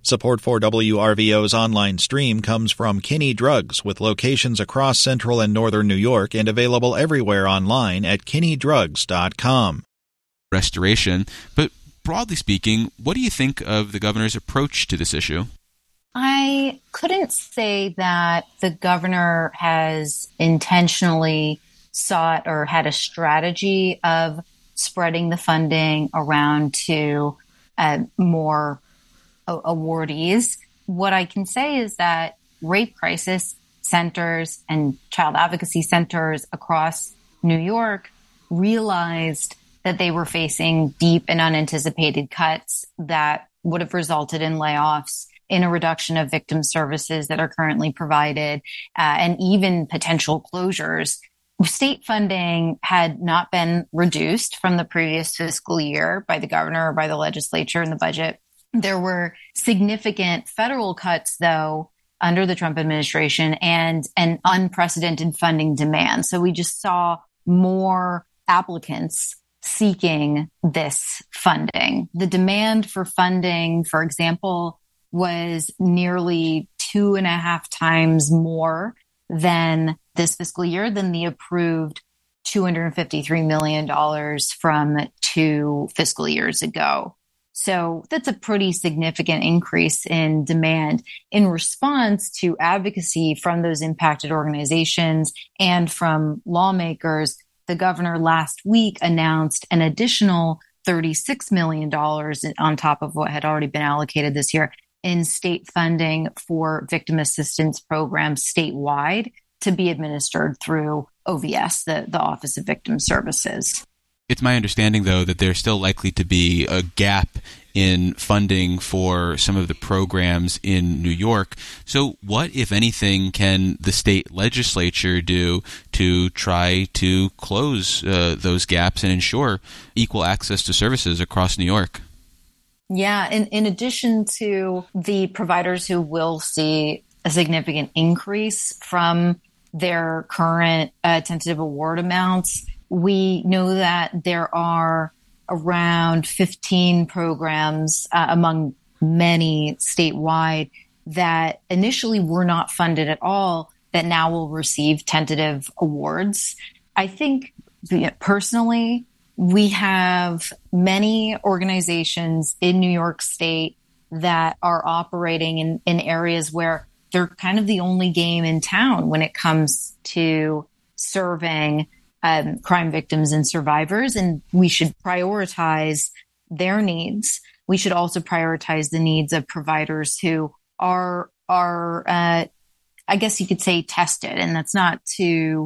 Support for WRVO's online stream comes from Kinney Drugs, with locations across central and northern New York and available everywhere online at kinneydrugs.com. Restoration, but broadly speaking, what do you think of the governor's approach to this issue? I couldn't say that the governor has intentionally sought or had a strategy of spreading the funding around to more awardees. What I can say is that rape crisis centers and child advocacy centers across New York realized that they were facing deep and unanticipated cuts that would have resulted in layoffs, in a reduction of victim services that are currently provided, and even potential closures. State funding had not been reduced from the previous fiscal year by the governor or by the legislature in the budget. There were significant federal cuts, though, under the Trump administration and an unprecedented funding demand. So we just saw more applicants seeking this funding. The demand for funding, for example, was nearly 2.5 times more than this fiscal year than the approved $253 million from 2 fiscal years ago. So that's a pretty significant increase in demand. In response to advocacy from those impacted organizations and from lawmakers, the governor last week announced an additional $36 million on top of what had already been allocated this year in state funding for victim assistance programs statewide to be administered through OVS, the Office of Victim Services. It's my understanding, though, that there's still likely to be a gap in funding for some of the programs in New York. So what, if anything, can the state legislature do to try to close those gaps and ensure equal access to services across New York? Yeah, in addition to the providers who will see a significant increase from their current tentative award amounts, we know that there are around 15 programs among many statewide that initially were not funded at all that now will receive tentative awards. I think personally, we have many organizations in New York State that are operating in areas where they're kind of the only game in town when it comes to serving crime victims and survivors, and we should prioritize their needs. We should also prioritize the needs of providers who are I guess you could say tested, and that's not to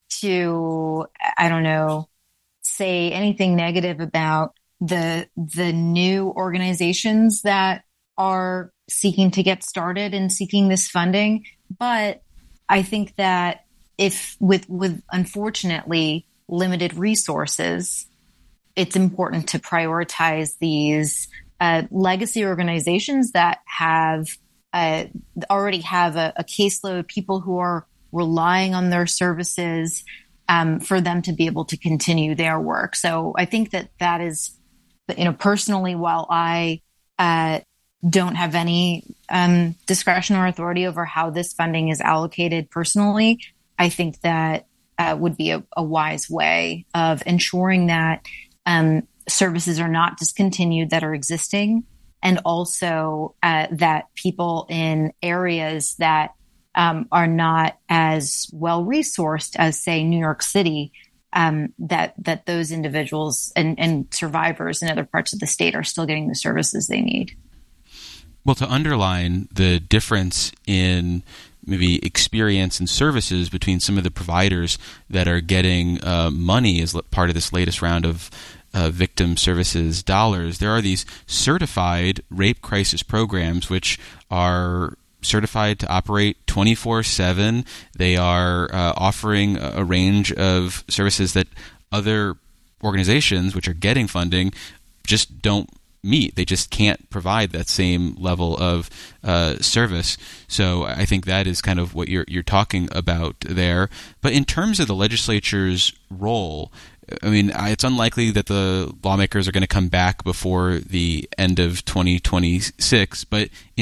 I don't know, say anything negative about the new organizations that are seeking to get started and seeking this funding, but I think that if with unfortunately limited resources, it's important to prioritize these legacy organizations that have already have a caseload, people who are relying on their services for them to be able to continue their work. So I think that is, personally, while I don't have any discretion or authority over how this funding is allocated personally, I think that would be a wise way of ensuring that services are not discontinued that are existing, and also that people in areas that are not as well resourced as, say, New York City, that those individuals and survivors in other parts of the state are still getting the services they need. Well, to underline the difference in maybe experience and services between some of the providers that are getting money as part of this latest round of victim services dollars, there are these certified rape crisis programs which are certified to operate 24/7. They are offering a range of services that other organizations which are getting funding just don't meet. They just can't provide that same level of service. So I think that is kind of what you're talking about there. But in terms of the legislature's role, I mean, it's unlikely that the lawmakers are going to come back before the end of 2026, but